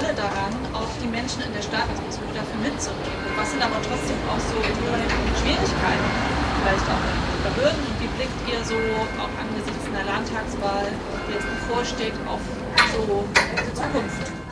Interesse daran, auch die Menschen in der Stadt so dafür mitzunehmen? Was sind aber trotzdem auch so die Schwierigkeiten, vielleicht auch oder Hürden und wie blickt ihr so auch angesichts einer Landtagswahl, die jetzt bevorsteht, auf so die Zukunft?